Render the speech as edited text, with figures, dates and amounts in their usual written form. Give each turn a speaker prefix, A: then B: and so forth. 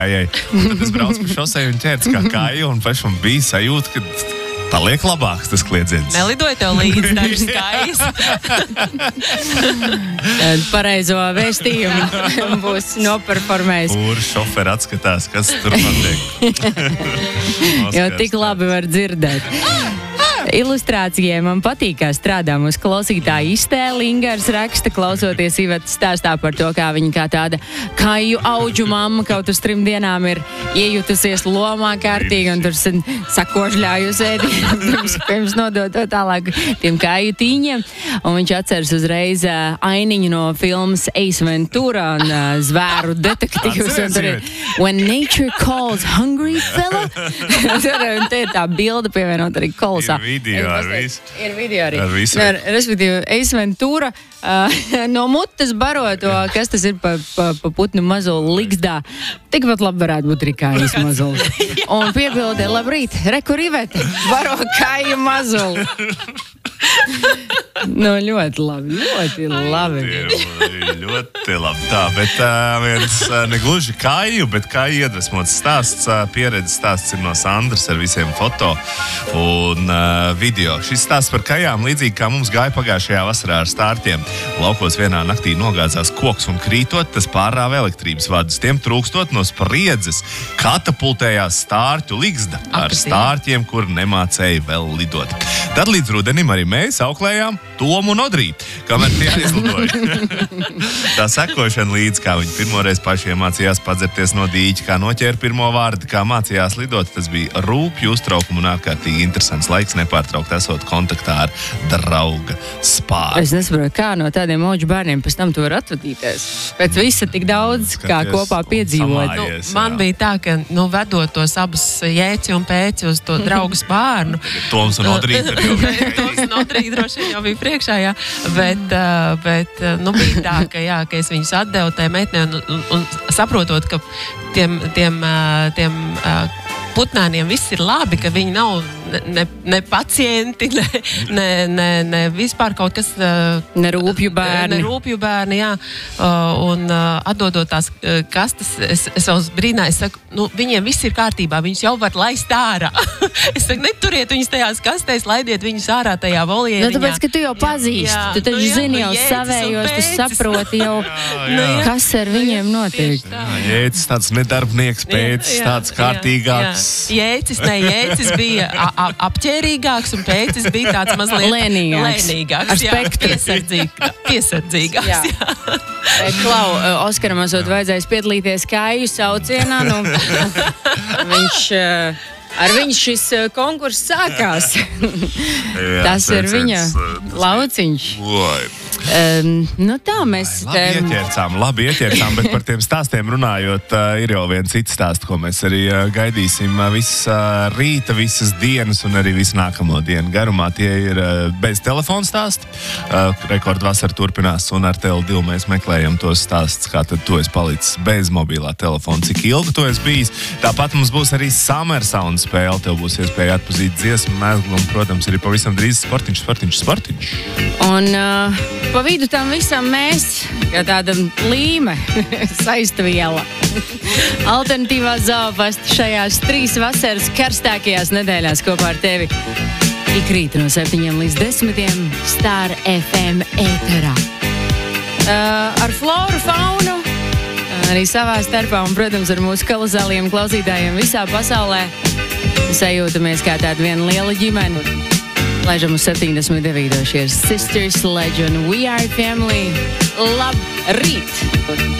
A: Tad es braucu pa šoseju un ķērts kā kāju, un pašam bija sajūta, ka paliek labāks tas kliedziens.
B: Nelidoja tev līdz dažas kājas.
C: Pareizo vēstījumu būs noperformējis.
A: Kur šoferi atskatās, kas tur notiek.
C: Jo tik labi var dzirdēt. Ilustrācijai man patīk, kā strādā mūsu klausītāja iztēle. Ingars raksta, klausoties Ivetas stāstā par to, kā viņa kā tāda kaju auģu mamma kaut uz 3 dienām ir iejutusies lomā kārtīgi un tur sakožļājusi ēdienu, pirms nodot to tālāk tiem kaju tīņiem. Un viņš atceras uzreiz ainiņu no filmas Ace Ventura un zvēru detektīvs. Un tur ir When Nature Calls Hungry Fella. Un te ir tā bilde pievienot arī kolosā.
A: Video ar visu.
C: Ir video arī.
A: Ar visu.
C: Respektīvi, Ace Ventura no mutes baro to, kas tas ir pa putnu mazulu ligzdā. Tikpat labi varētu būt arī kājas mazulu. Un piebildē, labrīt, rekur Ivete, baro kāju mazulu. Nu, ļoti labi, ļoti labi.
A: Ļoti labi. Tā, bet viens negluži kāju, bet kāju iedvesmots stāsts, pieredzes stāsts ir no Sandras ar visiem foto un video. Šis stāsts par kājām līdzīgi kā mums gāja pagājušajā vasarā ar stārtiem. Laukos vienā naktī nogādzās koks un krītot, tas pārrāva elektrības vadus. Tiem trūkstot no spriedzes katapultējās stārķu ligzda ar stārķiem, kur nemācēja vēl lidot. Tad līdz rudenim arī mēs auklējām Tomu un Odrīti, kamēr tie aizlidoja. Tā sekošana līdz, kā viņi pirmoreiz paši iemācījās padzerties no dīķa, kā noķēra pirmo vārdu, kā mācījās lidot, tas bija rūpju uztraukumu un ārkārtīgi interesants laiks, nepārtraukt esot kontaktā ar drauga spāru.
C: Es nesaprotu, kā no tādiem auģu bērniem pēc tam tu var atvadīties. Pēc visa tik daudz, kā kopā piedzīvot.
B: Man bija tā, ka, vedot tos abus Jēci un Pēci uz to draugu spārnu.
A: Toms un Odrīti arī jau.
B: Toms un Odrīti droši vien jau bija priekšā, jā. Bet bija tā, ka es viņus atdevu tai meitnei un saprotot, ka tiem putnēniem viss ir labi, ka viņi nav ne pacienti, ne vispār kaut kas...
C: Ne rūpju bērni.
B: Ne rūpju bērni, jā. Un atdodot tās kastes, es vēl brīnāju, es saku, viņiem viss ir kārtībā, viņus jau var laist ārā. Es saku, neturiet viņus tajās kastēs, laidiet viņus ārā tajā volieriņā.
C: Tāpēc, ka tu jau pazīsti, tu taču zini jau savējos, tu saproti jau, kas ar viņiem notiek.
A: Jēcis tāds nedarbnieks, Pēcis tāds kārtīgāks.
B: Jēcis bija apķērīgāks un Pēcis bija tāds mazliet lēnīgāks.
C: Ar spektru.
B: Piesardzīgāks. Jā.
C: Klau, Oskaram esot vajadzējis piedalīties kāju saucienā, ar viņu šis konkurss sākās. Tas ir viņa lauciņš. Tā mēs...
A: Labi ieķērcām, bet par tiem stāstiem runājot, ir jau viens cits stāsts, ko mēs arī gaidīsim visas rīta, visas dienas un arī visu nākamo dienu garumā. Tie ir bez telefona stāsti. Rekordvasara turpinās un ar Tele2 mēs meklējam tos stāstus, kā tad tu esi palicis bez mobilā telefona, cik ilgi tu esi bijis. Tāpat mums būs arī Summer Sound spēle, tev būs iespēja atpazīt dziesmu mēslu un, protams, arī pavisam drīz sportiņš.
C: Un pa vidu tam visam mēs, kā tāda līme, saista viela. Alternatīvā Zāvafesta šajās 3 vasaras karstākajās nedēļās kopā ar tevi. Ikrīt no 7 līdz 10 Star FM ēterā. Ar floru, faunu, arī savā starpā un, protams, ar mūsu kolosāliem klausītājiem visā pasaulē. Sajūtamies kā tāda viena liela ģimene. Laižam uz 79. Šie ir Sisters Legend. We are family. Labrīt!